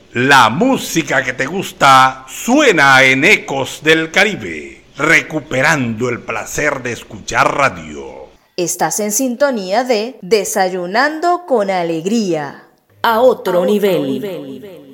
La música que te gusta suena en Ecos del Caribe, recuperando el placer de escuchar radio. Estás en sintonía de Desayunando con Alegría. A otro nivel.